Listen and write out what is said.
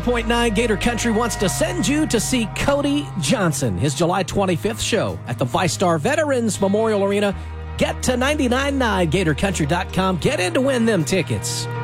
104.9 Gator Country wants to send you to see Cody Johnson, his July 25th show at the VyStar Veterans Memorial Arena. Get to 99.9GatorCountry.com. Get in to win them tickets.